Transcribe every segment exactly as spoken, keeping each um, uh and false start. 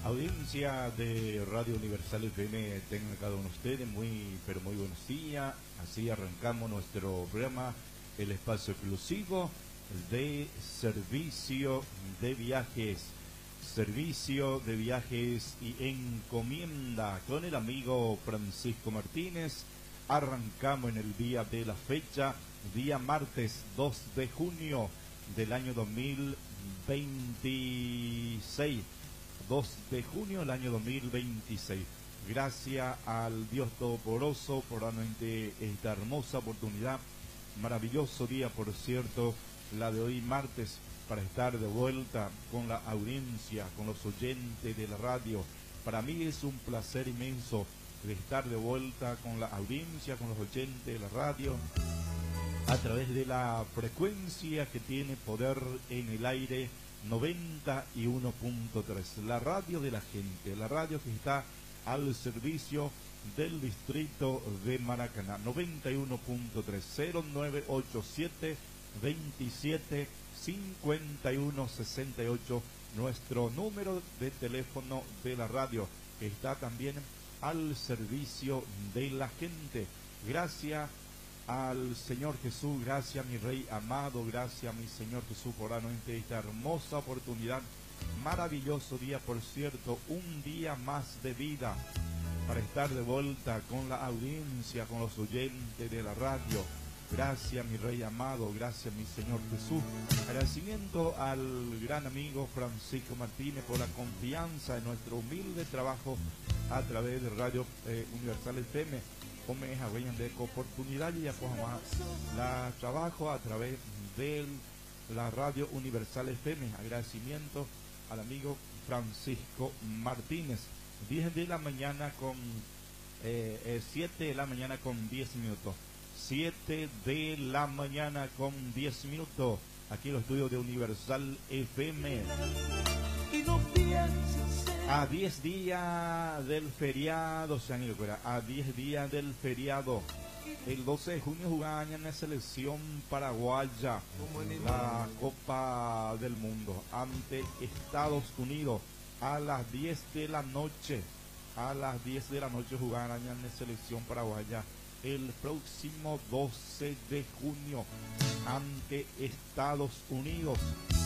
Audiencia de Radio Universal F M, tengan cada uno de ustedes muy, pero muy buenos días. Así arrancamos nuestro programa, el espacio exclusivo de servicio de viajes, servicio de viajes y encomienda con el amigo Francisco Martínez. Arrancamos en el día de la fecha, día martes dos de junio del año dos mil veintiséis. dos de junio del año dos mil veintiséis. Gracias al Dios Todopoderoso por darnos esta hermosa oportunidad, maravilloso día, por cierto, la de hoy martes, para estar de vuelta con la audiencia, con los oyentes de la radio. Para mí es un placer inmenso de estar de vuelta con la audiencia, con los oyentes de la radio, a través de la frecuencia que tiene poder en el aire, noventa y uno punto tres, la radio de la gente, la radio que está al servicio del distrito de Maracaná. Noventa y uno punto tres, cero nueve ocho siete, veintisiete, cincuenta y uno sesenta y ocho, nuestro número de teléfono de la radio, que está también al servicio de la gente. Gracias al Señor Jesús, gracias mi Rey amado, gracias mi Señor Jesús por darnos esta hermosa oportunidad, maravilloso día, por cierto, un día más de vida para estar de vuelta con la audiencia, con los oyentes de la radio. Gracias mi Rey amado, gracias mi Señor Jesús. Agradecimiento al gran amigo Francisco Martínez por la confianza en nuestro humilde trabajo a través de Radio eh, Universal F M. Como es a de oportunidad y ya pues más la trabajo a través de la Radio Universal F M. Agradecimiento al amigo Francisco Martínez. diez de la mañana con eh, eh, siete de la mañana con diez minutos. siete de la mañana con diez minutos. Aquí en los estudios de Universal F M. A diez días del feriado, se han ido fuera, a diez días del feriado, el doce de junio jugaban en la selección paraguaya la Copa del Mundo ante Estados Unidos a las diez de la noche. A las diez de la noche jugaban en la selección paraguaya el próximo doce de junio ante Estados Unidos.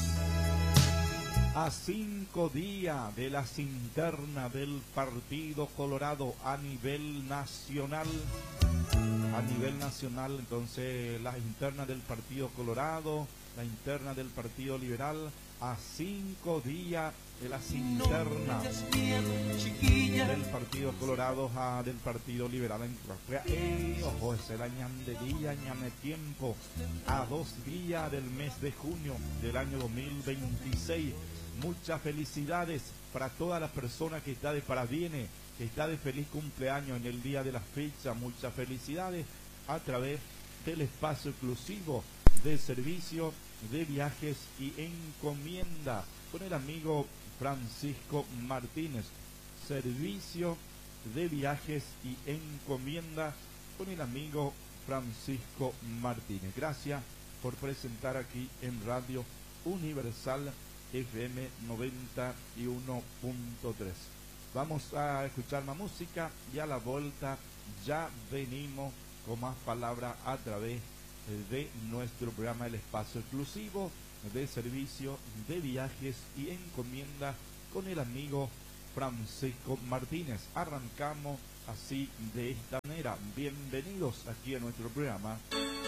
A cinco días de las internas del Partido Colorado a nivel nacional, a nivel nacional, entonces las internas del Partido Colorado, la interna del Partido Liberal, a cinco días de las internas del Partido Colorado a del Partido Liberal. Eh, ojo, es el añadería, añade tiempo, a dos días del mes de junio del año dos mil veintiséis. Muchas felicidades para todas las personas que está de parabienes, que está de feliz cumpleaños en el día de la fecha. Muchas felicidades a través del espacio exclusivo de servicio de viajes y encomienda con el amigo Francisco Martínez. Servicio de viajes y encomienda con el amigo Francisco Martínez. Gracias por presentar aquí en Radio Universal F M noventa y uno punto tres. Vamos a escuchar más música y a la vuelta ya venimos con más palabras a través de nuestro programa El Espacio Exclusivo de Servicio de Viajes y Encomienda con el amigo Francisco Martínez. Arrancamos así de esta manera. Bienvenidos aquí a nuestro programa